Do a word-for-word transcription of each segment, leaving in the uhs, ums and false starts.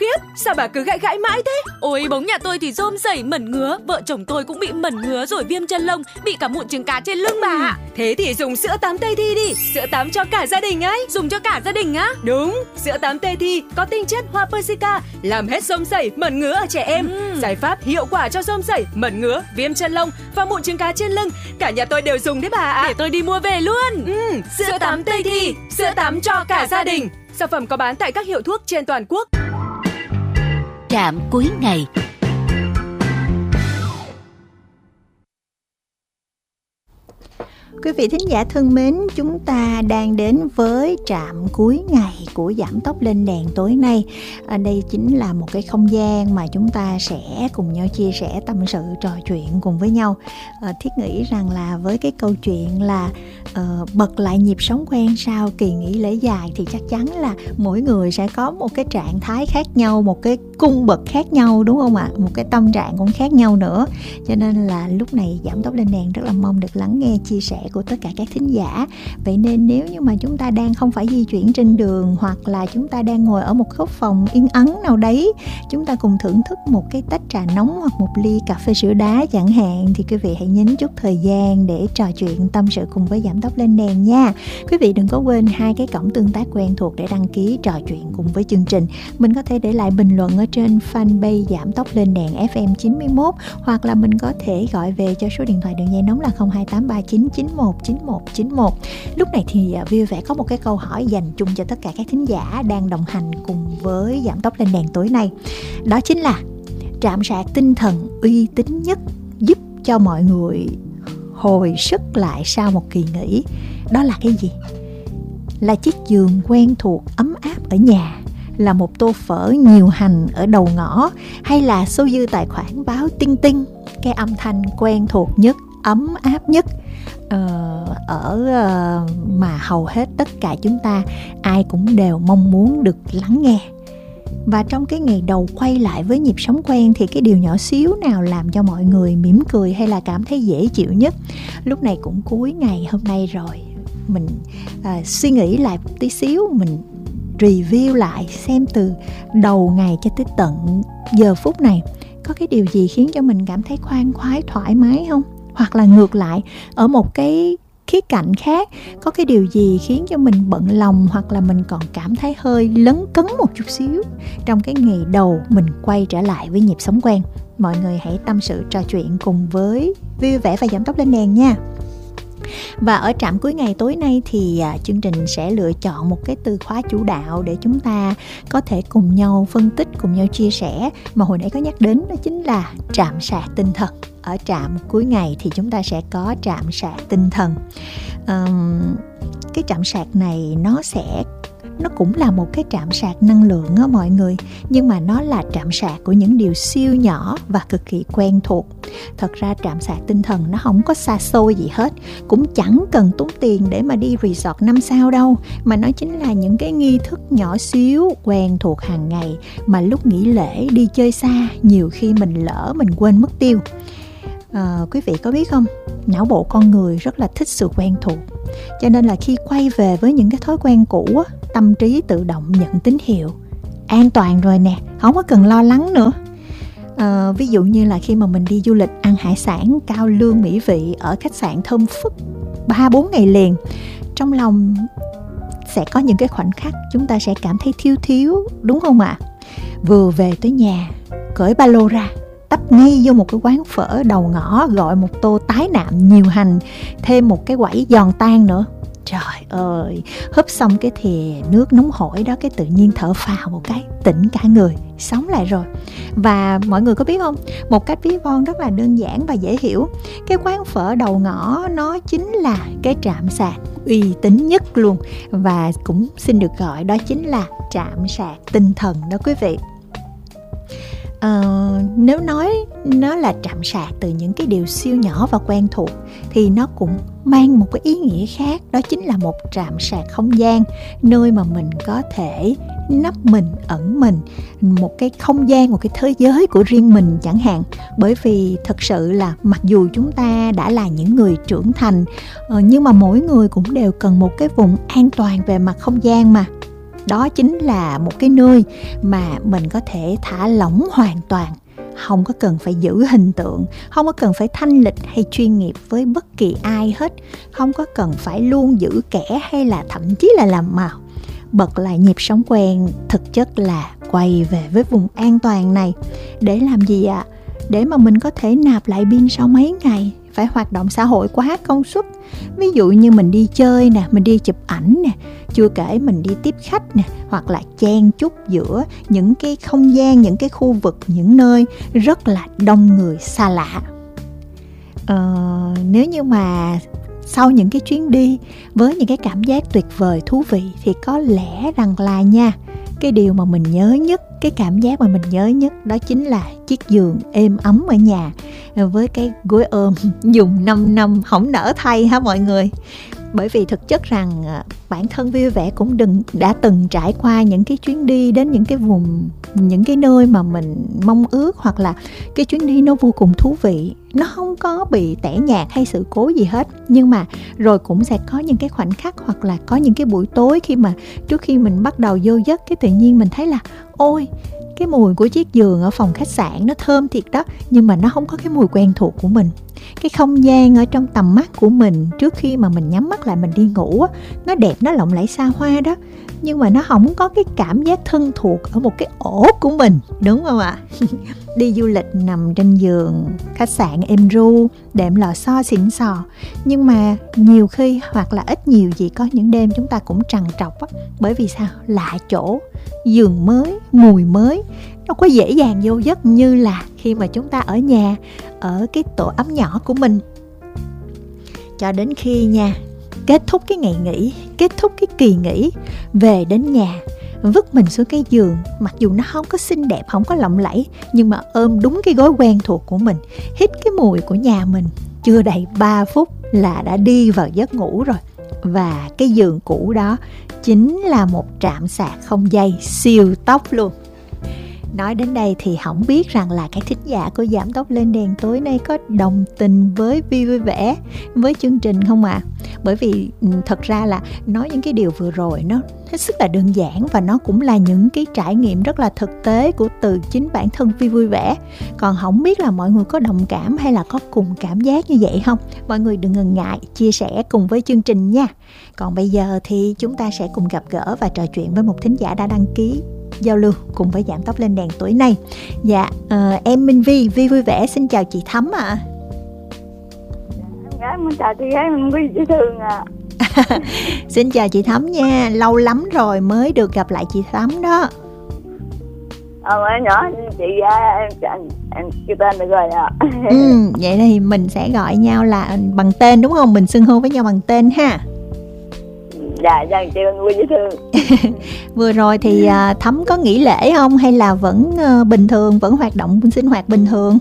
khiếp, sao bà cứ gãi gãi mãi thế? Ôi bóng nhà tôi thì rôm rẩy mẩn ngứa, vợ chồng tôi cũng bị mẩn ngứa rồi viêm chân lông, bị cả mụn trứng cá trên lưng bà ạ. Thế thì dùng sữa tắm Tây Thi đi, sữa tắm cho cả gia đình ấy. Dùng cho cả gia đình á? Đúng, sữa tắm Tây Thi có tinh chất hoa Persica, làm hết rôm rẩy, mẩn ngứa ở trẻ em. Ừ. Giải pháp hiệu quả cho rôm rẩy, mẩn ngứa, viêm chân lông và mụn trứng cá trên lưng. Cả nhà tôi đều dùng đấy bà ạ. Để tôi đi mua về luôn. Ừ, sữa, sữa tắm Tây Thi, sữa tắm cho cả gia đình. Sản phẩm có bán tại các hiệu thuốc trên toàn quốc. Trạm cuối ngày. Quý vị thính giả thân mến, chúng ta đang đến với trạm cuối ngày của Giảm Tốc Lên Đèn tối nay. À, đây chính là một cái không gian mà chúng ta sẽ cùng nhau chia sẻ tâm sự, trò chuyện cùng với nhau. À, Thiết nghĩ rằng là với cái câu chuyện là uh, bật lại nhịp sống quen sau kỳ nghỉ lễ dài thì chắc chắn là mỗi người sẽ có một cái trạng thái khác nhau, một cái cung bậc khác nhau, đúng không ạ? Một cái tâm trạng cũng khác nhau nữa. Cho nên là lúc này Giảm Tốc Lên Đèn rất là mong được lắng nghe chia sẻ của tất cả các thính giả. Vậy nên nếu như mà chúng ta đang không phải di chuyển trên đường, hoặc là chúng ta đang ngồi ở một góc phòng yên ắng nào đấy, chúng ta cùng thưởng thức một cái tách trà nóng hoặc một ly cà phê sữa đá chẳng hạn, thì quý vị hãy nhấn chút thời gian để trò chuyện tâm sự cùng với Giảm Tốc Lên Đèn nha. Quý vị đừng có quên hai cái cổng tương tác quen thuộc để đăng ký trò chuyện cùng với chương trình. Mình có thể để lại bình luận ở trên fanpage Giảm Tốc Lên Đèn ép em chín mốt, hoặc là mình có thể gọi về cho số điện thoại đường dây nóng là không hai tám ba chín chín một chín một chín một. Lúc này thì vui vẻ có một cái câu hỏi dành chung cho tất cả các thính giả đang đồng hành cùng với Giảm Tốc Lên Đèn tối nay. Đó chính là trạm sạc tinh thần uy tín nhất giúp cho mọi người hồi sức lại sau một kỳ nghỉ. Đó là cái gì? Là chiếc giường quen thuộc ấm áp ở nhà, là một tô phở nhiều hành ở đầu ngõ, hay là số dư tài khoản báo tinh tinh, cái âm thanh quen thuộc nhất, ấm áp nhất uh, ở uh, mà hầu hết tất cả chúng ta ai cũng đều mong muốn được lắng nghe. Và trong cái ngày đầu quay lại với nhịp sống quen thì cái điều nhỏ xíu nào làm cho mọi người mỉm cười hay là cảm thấy dễ chịu nhất? Lúc này cũng cuối ngày hôm nay rồi, mình uh, suy nghĩ lại một tí xíu, mình review lại xem từ đầu ngày cho tới tận giờ phút này có cái điều gì khiến cho mình cảm thấy khoan khoái, thoải mái không? Hoặc là ngược lại, ở một cái khía cạnh khác, có cái điều gì khiến cho mình bận lòng hoặc là mình còn cảm thấy hơi lấn cấn một chút xíu trong cái ngày đầu mình quay trở lại với nhịp sống quen? Mọi người hãy tâm sự trò chuyện cùng với Vui Vẻ và Giảm Tốc Lên Đèn nha. Và ở trạm cuối ngày tối nay thì à, chương trình sẽ lựa chọn một cái từ khóa chủ đạo để chúng ta có thể cùng nhau phân tích, cùng nhau chia sẻ. Mà hồi nãy có nhắc đến đó chính là trạm sạc tinh thần. Ở trạm cuối ngày thì chúng ta sẽ có trạm sạc tinh thần. um, Cái trạm sạc này nó sẽ nó cũng là một cái trạm sạc năng lượng á mọi người, nhưng mà nó là trạm sạc của những điều siêu nhỏ và cực kỳ quen thuộc. Thật ra trạm sạc tinh thần nó không có xa xôi gì hết, cũng chẳng cần tốn tiền để mà đi resort năm sao đâu, mà nó chính là những cái nghi thức nhỏ xíu quen thuộc hàng ngày mà lúc nghỉ lễ đi chơi xa nhiều khi mình lỡ mình quên mất tiêu. À, quý vị có biết không, não bộ con người rất là thích sự quen thuộc, cho nên là khi quay về với những cái thói quen cũ, tâm trí tự động nhận tín hiệu an toàn rồi nè, không có cần lo lắng nữa. À, ví dụ như là khi mà mình đi du lịch ăn hải sản cao lương mỹ vị ở khách sạn thơm phức ba bốn ngày liền, trong lòng sẽ có những cái khoảnh khắc chúng ta sẽ cảm thấy thiếu thiếu, đúng không ạ? Vừa về tới nhà, cởi ba lô ra, tấp ngay vô một cái quán phở đầu ngõ, gọi một tô tái nạm nhiều hành, thêm một cái quẩy giòn tan nữa. Trời ơi, húp xong cái thìa nước nóng hổi đó, cái tự nhiên thở phào một cái, tỉnh cả người, sống lại rồi. Và mọi người có biết không, một cách ví von rất là đơn giản và dễ hiểu, cái quán phở đầu ngõ nó chính là cái trạm sạc uy tín nhất luôn, và cũng xin được gọi đó chính là trạm sạc tinh thần đó quý vị. Uh, nếu nói nó là trạm sạc từ những cái điều siêu nhỏ và quen thuộc thì nó cũng mang một cái ý nghĩa khác, đó chính là một trạm sạc không gian, nơi mà mình có thể nấp mình, ẩn mình, một cái không gian, một cái thế giới của riêng mình chẳng hạn. Bởi vì thật sự là mặc dù chúng ta đã là những người trưởng thành, uh, nhưng mà mỗi người cũng đều cần một cái vùng an toàn về mặt không gian mà. Đó chính là một cái nơi mà mình có thể thả lỏng hoàn toàn, không có cần phải giữ hình tượng, không có cần phải thanh lịch hay chuyên nghiệp với bất kỳ ai hết, không có cần phải luôn giữ kẻ hay là thậm chí là làm màu. Bật lại nhịp sống quen, thực chất là quay về với vùng an toàn này. Để làm gì ạ? À? Để mà mình có thể nạp lại pin sau mấy ngày phải hoạt động xã hội quá công suất. Ví dụ như mình đi chơi nè, mình đi chụp ảnh nè, chưa kể mình đi tiếp khách nè, hoặc là chen chúc giữa những cái không gian, những cái khu vực, những nơi rất là đông người xa lạ. Ờ, nếu như mà sau những cái chuyến đi với những cái cảm giác tuyệt vời, thú vị, thì có lẽ rằng là nha, cái điều mà mình nhớ nhất, cái cảm giác mà mình nhớ nhất đó chính là chiếc giường êm ấm ở nhà với cái gối ôm dùng năm năm không nỡ thay ha mọi người. Bởi vì thực chất rằng bản thân Vui Vẻ cũng đừng đã từng trải qua những cái chuyến đi đến những cái vùng, những cái nơi mà mình mong ước, hoặc là cái chuyến đi nó vô cùng thú vị, nó không có bị tẻ nhạt hay sự cố gì hết. Nhưng mà rồi cũng sẽ có những cái khoảnh khắc, hoặc là có những cái buổi tối khi mà trước khi mình bắt đầu vô giấc, cái tự nhiên mình thấy là ôi, cái mùi của chiếc giường ở phòng khách sạn nó thơm thiệt đó, nhưng mà nó không có cái mùi quen thuộc của mình. Cái không gian ở trong tầm mắt của mình trước khi mà mình nhắm mắt lại mình đi ngủ á, nó đẹp, nó lộng lẫy xa hoa đó, nhưng mà nó không có cái cảm giác thân thuộc ở một cái ổ của mình, đúng không ạ? Đi du lịch nằm trên giường khách sạn êm ru, đệm lò xo xịn sò, nhưng mà nhiều khi hoặc là ít nhiều gì có những đêm chúng ta cũng trằn trọc á. Bởi vì sao? Lạ chỗ, giường mới, mùi mới, đâu có dễ dàng vô giấc như là khi mà chúng ta ở nhà, ở cái tổ ấm nhỏ của mình. Cho đến khi nha, kết thúc cái ngày nghỉ, kết thúc cái kỳ nghỉ, về đến nhà, vứt mình xuống cái giường, mặc dù nó không có xinh đẹp, không có lộng lẫy, nhưng mà ôm đúng cái gối quen thuộc của mình, hít cái mùi của nhà mình, chưa đầy ba phút là đã đi vào giấc ngủ rồi. Và cái giường cũ đó chính là một trạm sạc không dây siêu tốc luôn. Nói đến đây thì không biết rằng là các thính giả của Giảm Tốc Lên Đèn tối nay có đồng tình với Vi Vui Vẻ, với chương trình không ạ? À? Bởi vì thật ra là nói những cái điều vừa rồi nó hết sức là đơn giản, và nó cũng là những cái trải nghiệm rất là thực tế của từ chính bản thân Vi Vui Vẻ. Còn không biết là mọi người có đồng cảm hay là có cùng cảm giác như vậy không? Mọi người đừng ngần ngại chia sẻ cùng với chương trình nha. Còn bây giờ thì chúng ta sẽ cùng gặp gỡ và trò chuyện với một thính giả đã đăng ký giao lưu cùng với Giảm Tốc Lên Đèn tối nay. Dạ, uh, em Minh Vi, Vi Vui Vẻ xin chào chị Thắm ạ. À. Em gái muốn chào chị gái Minh Vi dễ thương ạ. À. Xin chào chị Thắm nha, lâu lắm rồi mới được gặp lại chị Thắm đó. Ờ, em nhỏ chị em em, em kêu tên được rồi ạ. À. Ừ, vậy thì mình sẽ gọi nhau là bằng tên đúng không? Mình xưng hô với nhau bằng tên ha. Dạ, dạ, chị Minh Vi dễ thương. Vừa rồi thì uh, Thắm có nghỉ lễ không hay là vẫn uh, bình thường, vẫn hoạt động sinh hoạt bình thường?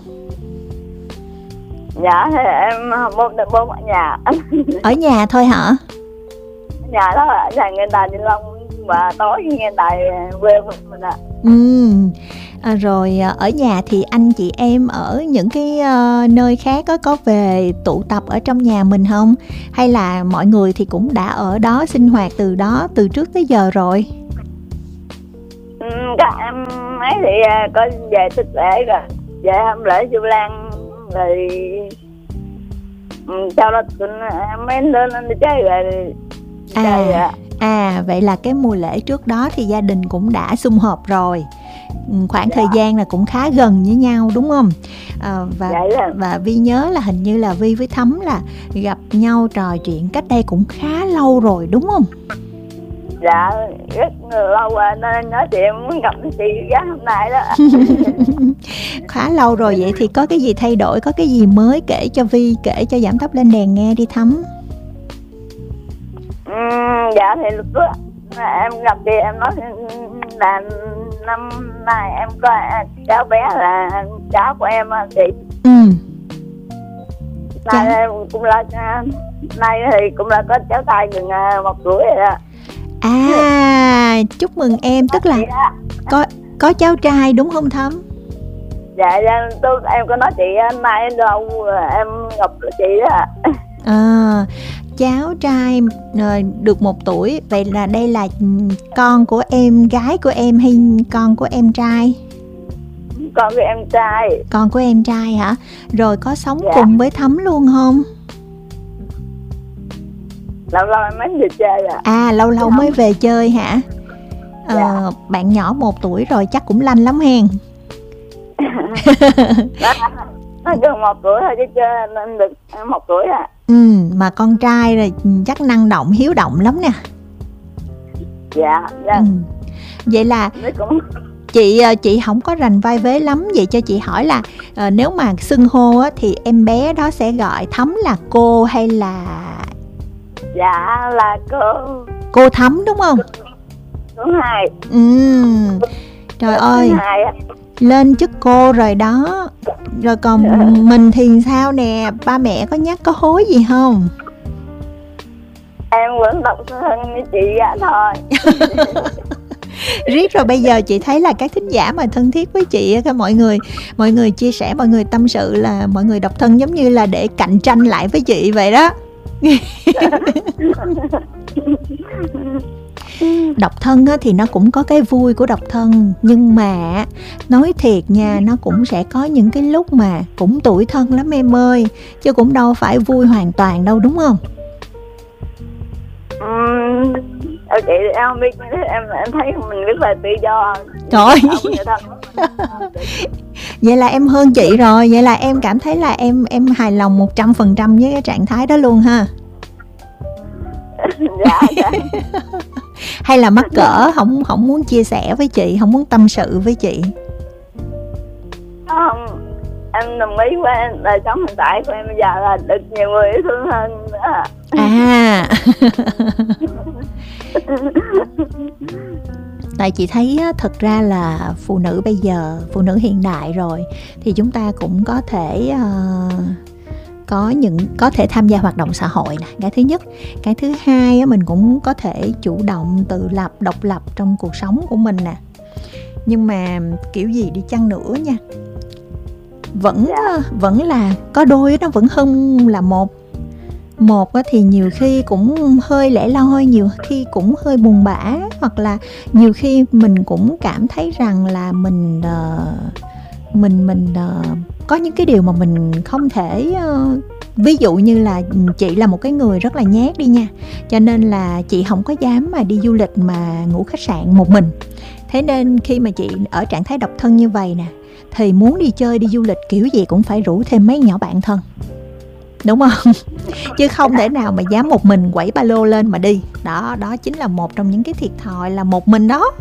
Dạ, thì em bốn được bốn ở nhà. Ở nhà thôi hả? Ở nhà đó, ở nhà nghe đài Vĩnh Long và tối nghe đài quê mình ạ. Ừ. À, rồi ở nhà thì anh chị em ở những cái uh, nơi khác có có về tụ tập ở trong nhà mình không? Hay là mọi người thì cũng đã ở đó sinh hoạt từ đó từ trước tới giờ rồi? Ừ, các em ấy thì có về thích lễ rồi, về hôm lễ Chu Lan rồi ừ, sau đó em mới lên lên đi chơi rồi. À, chơi rồi. À, vậy là cái mùa lễ trước đó thì gia đình cũng đã sum họp rồi. Khoảng dạ. thời gian là cũng khá gần với nhau đúng không? À, và dạ, và Vi nhớ là hình như là Vi với Thắm là gặp nhau trò chuyện cách đây cũng khá lâu rồi đúng không? Dạ, rất lâu rồi nên nhớ chị em muốn gặp chị gái hôm nay đó. Khá lâu rồi, vậy thì có cái gì thay đổi, có cái gì mới kể cho Vi, kể cho Giảm Tốc Lên Đèn nghe đi Thắm. Ừ, dạ thì lúc đó em gặp chị em nói là năm nay em có cháu bé là cháu của em chị. Ừ. Nay em cũng là nay thì cũng là có cháu trai gần một tuổi rồi đó. À, chúc mừng em, tức là có có cháu trai đúng không Thắm? Dạ, dạ tôi em có nói chị nay đâu em gặp chị đó. À, cháu trai được một tuổi. Vậy là đây là con của em gái của em hay con của em trai? Con của em trai. Con của em trai hả? Rồi có sống Dạ. cùng với Thắm luôn không? Lâu lâu em mới về chơi à. À, lâu lâu Dạ. mới về chơi hả? Ờ, Dạ. Bạn nhỏ một tuổi rồi chắc cũng lanh lắm hen. Nó gần một tuổi thôi chứ chơi nên được một tuổi à. Ừ, mà con trai rồi chắc năng động, hiếu động lắm nè. Dạ, dạ. Ừ. Vậy là Nó cũng chị chị không có rành vai vế lắm. Vậy cho chị hỏi là ờ, nếu mà xưng hô á, thì em bé đó sẽ gọi Thắm là cô hay là dạ là cô cô Thắm đúng không? số hai. Ừ. Trời ơi, Số hai á. lên chức cô rồi đó. Rồi còn mình thì sao nè? Ba mẹ có nhắc có hối gì không? Em vẫn độc thân với chị dạ thôi. Riết rồi bây giờ chị thấy là các thính giả mà thân thiết với chị á, mọi người mọi người chia sẻ, mọi người tâm sự là mọi người độc thân giống như là để cạnh tranh lại với chị vậy đó. Độc thân á, thì nó cũng có cái vui của độc thân, nhưng mà nói thiệt nha, nó cũng sẽ có những cái lúc mà cũng tủi thân lắm em ơi, chứ cũng đâu phải vui hoàn toàn đâu, đúng không? Uhm, chị em không biết, em em thấy mình rất là tự do. Trời. Người thân. Vậy là em hơn chị rồi. Vậy là em cảm thấy là em em hài lòng một trăm phần trăm với cái trạng thái đó luôn ha. Dạ, dạ. Hay là mắc cỡ không không muốn chia sẻ với chị, không muốn tâm sự với chị? Không, em đồng ý với em, đời sống hiện tại của em bây giờ là được nhiều người yêu thương hơn nữa. À. Tại chị thấy á, thật ra là phụ nữ bây giờ, phụ nữ hiện đại rồi, thì chúng ta cũng có thể uh, có những có thể tham gia hoạt động xã hội nè, cái thứ nhất. Cái thứ hai á, mình cũng có thể chủ động tự lập, độc lập trong cuộc sống của mình nè. Nhưng mà kiểu gì đi chăng nữa nha, vẫn Dạ. vẫn là có đôi nó vẫn hơn là một. Một á, thì nhiều khi cũng hơi lẻ loi, nhiều khi cũng hơi buồn bã, hoặc là nhiều khi mình cũng cảm thấy rằng là mình uh, mình mình uh, có những cái điều mà mình không thể uh, ví dụ như là chị là một cái người rất là nhát đi nha, cho nên là chị không có dám mà đi du lịch mà ngủ khách sạn một mình. Thế nên khi mà chị ở trạng thái độc thân như vậy nè, thì muốn đi chơi, đi du lịch kiểu gì cũng phải rủ thêm mấy nhỏ bạn thân, đúng không? Chứ không thể nào mà dám một mình quẩy ba lô lên mà đi. Đó, đó chính là một trong những cái thiệt thòi là một mình đó.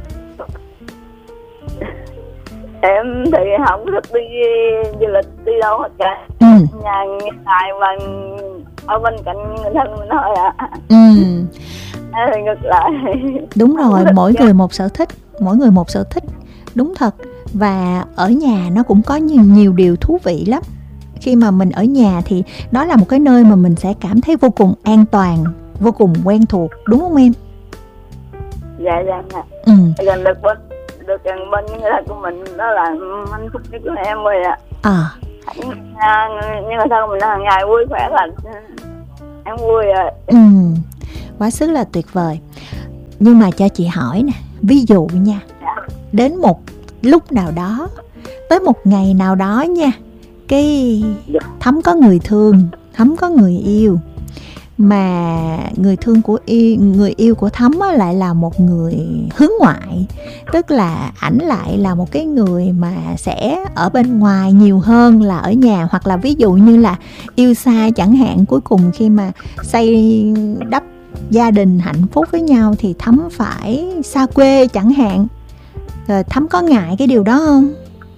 Em thì không thích đi du lịch đi đâu hết cả. Ừ. Nhà hiện tại và ở bên cạnh người thân mình thôi ạ. À. Ừ. Em thì ngược lại. Đúng rồi, mỗi người một sở thích, mỗi người một sở thích, đúng thật. Và ở nhà nó cũng có nhiều, nhiều điều thú vị lắm. Khi mà mình ở nhà thì đó là một cái nơi mà mình sẽ cảm thấy vô cùng an toàn, vô cùng quen thuộc, đúng không em? Dạ, dạ. Ừ. Gần được bên, được gần bên người thân của mình, đó là hạnh phúc nhất của em rồi ạ. À. À, nhưng mà thân mình hàng ngày vui khỏe là em vui rồi. Ừ. Quá sức là tuyệt vời. Nhưng mà cho chị hỏi nè, ví dụ nha, đến một lúc nào đó, tới một ngày nào đó nha, cái Thắm có người thương, Thắm có người yêu, mà người thương của yêu, người yêu của Thắm lại là một người hướng ngoại, tức là ảnh lại là một cái người mà sẽ ở bên ngoài nhiều hơn là ở nhà, hoặc là ví dụ như là yêu xa chẳng hạn, cuối cùng khi mà xây đắp gia đình hạnh phúc với nhau thì Thắm phải xa quê chẳng hạn. Rồi Thắm có ngại cái điều đó không?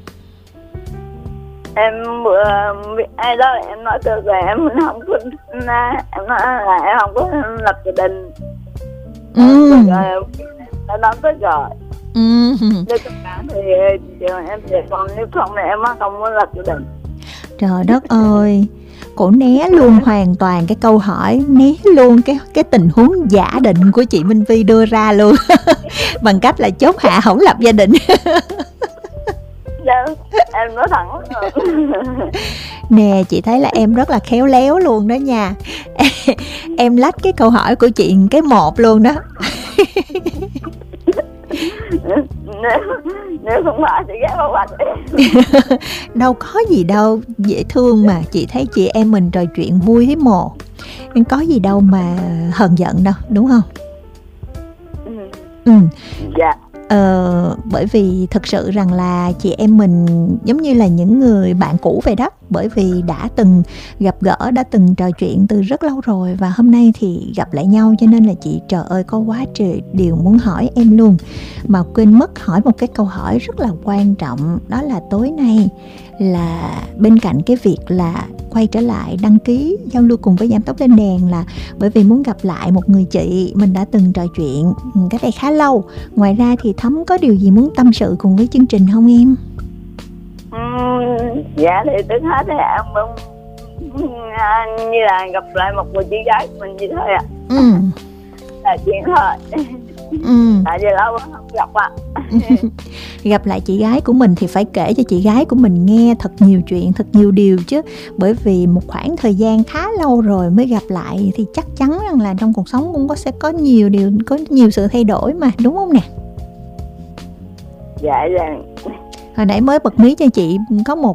Em vừa biết ai đó em nói được rồi, em không có, em nói là em không có lập gia đình. Ừ. Rồi đã đón tới rồi. Ừ. Nếu tất cả thì em về, còn nếu không thì em không có lập gia đình. Trời đất ơi, cổ né luôn hoàn toàn cái câu hỏi, né luôn cái cái tình huống giả định của chị Minh Vi đưa ra luôn. Bằng cách là chốt hạ không lập gia đình. Đâu, em nói thẳng. Nè, chị thấy là em rất là khéo léo luôn đó nha. Em lách cái câu hỏi của chị cái một luôn đó. Nếu, nếu không phải chị ghét bảo bạch. Đâu có gì đâu, dễ thương mà. Chị thấy chị em mình trò chuyện vui thế mồ, có gì đâu mà hờn giận đâu, đúng không? Ừ. Ừ. Dạ. Ờ, bởi vì thực sự rằng là chị em mình giống như là những người bạn cũ vậy đó. Bởi vì đã từng gặp gỡ, đã từng trò chuyện từ rất lâu rồi, và hôm nay thì gặp lại nhau, cho nên là chị trời ơi có quá trời điều muốn hỏi em luôn, mà quên mất hỏi một cái câu hỏi rất là quan trọng. Đó là tối nay là bên cạnh cái việc là quay trở lại đăng ký giao lưu cùng với Giảm Tốc Lên Đèn, là bởi vì muốn gặp lại một người chị mình đã từng trò chuyện cách đây khá lâu. Ngoài ra thì Thắm có điều gì muốn tâm sự cùng với chương trình không em? Uhm, dạ thì trước hết thì em cũng à, như là gặp lại một người chị gái của mình vậy thôi ạ. À. Ừ. Là chuyện thôi. Ừ. Tại vì lâu không gặp ạ. À. Gặp lại chị gái của mình thì phải kể cho chị gái của mình nghe thật nhiều chuyện, thật nhiều điều chứ. Bởi vì một khoảng thời gian khá lâu rồi mới gặp lại thì chắc chắn rằng là trong cuộc sống cũng có sẽ có nhiều điều, có nhiều sự thay đổi mà, đúng không nè? Dạ dạ. Hồi nãy mới bật mí cho chị có một